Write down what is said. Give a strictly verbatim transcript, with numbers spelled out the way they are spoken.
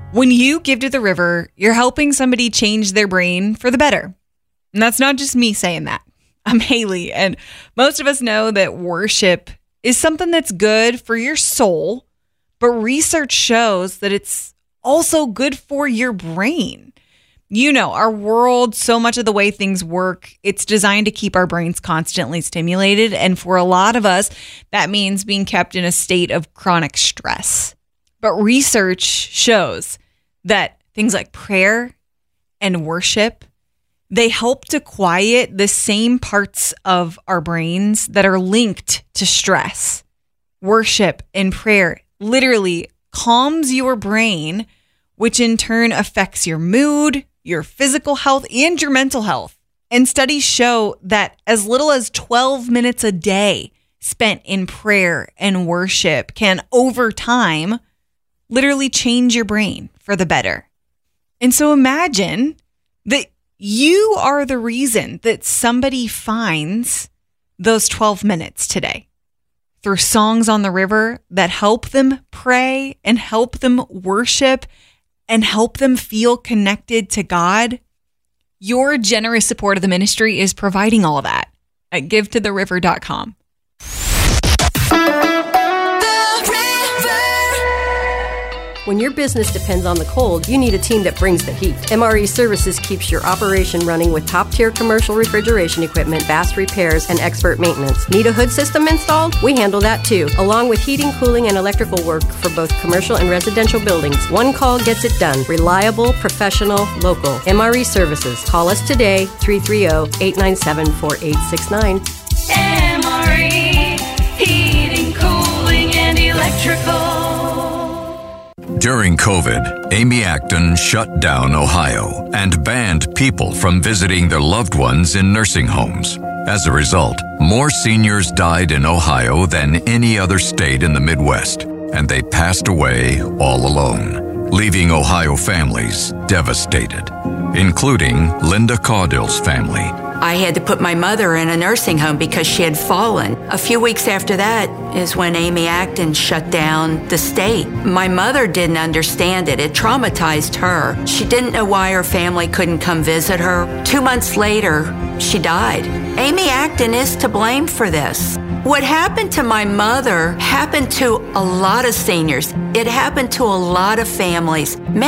When you give to the river, you're helping somebody change their brain for the better. And that's not just me saying that. I'm Haley, and most of us know that worship is something that's good for your soul, but research shows that it's also good for your brain. You know, our world, so much of the way things work, it's designed to keep our brains constantly stimulated. And for a lot of us, that means being kept in a state of chronic stress. But research shows that things like prayer and worship, they help to quiet the same parts of our brains that are linked to stress. Worship and prayer literally calms your brain, which in turn affects your mood, your physical health, and your mental health. And studies show that as little as twelve minutes a day spent in prayer and worship can, over time, literally change your brain for the better. And so imagine that you are the reason that somebody finds those twelve minutes today through songs on the river that help them pray and help them worship and help them feel connected to God. Your generous support of the ministry is providing all of that at give to the river dot com. When your business depends on the cold, you need a team that brings the heat. M R E Services keeps your operation running with top-tier commercial refrigeration equipment, fast repairs, and expert maintenance. Need a hood system installed? We handle that too, along with heating, cooling, and electrical work for both commercial and residential buildings. One call gets it done. Reliable, professional, local. M R E Services. Call us today, three three zero, eight nine seven, four eight six nine. M R E, heating, cooling, and electrical. During COVID, Amy Acton shut down Ohio and banned people from visiting their loved ones in nursing homes. As a result, more seniors died in Ohio than any other state in the Midwest, and they passed away all alone, leaving Ohio families devastated, including Linda Caudill's family. I had to put my mother in a nursing home because she had fallen. A few weeks after that is when Amy Acton shut down the state. My mother didn't understand it. It traumatized her. She didn't know why her family couldn't come visit her. Two months later, she died. Amy Acton is to blame for this. What happened to my mother happened to a lot of seniors. It happened to a lot of families.